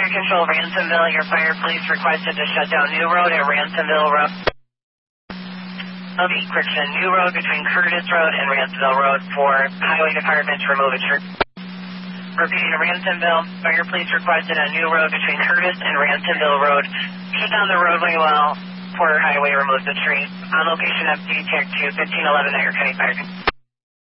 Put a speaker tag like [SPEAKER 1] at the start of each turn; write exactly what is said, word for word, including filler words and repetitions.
[SPEAKER 1] Fire Control, Ransomville. Your fire police requested to shut down New Road at Ransomville Road. Okay, correction, New Road between Curtis Road and Ransomville Road for Highway Department to remove a tree. Repeating, Ransomville. Fire police requested a New Road between Curtis and Ransomville Road. Shut down the roadway while Porter Highway removes the tree. On location of D Tech two fifteen eleven at your County Fire.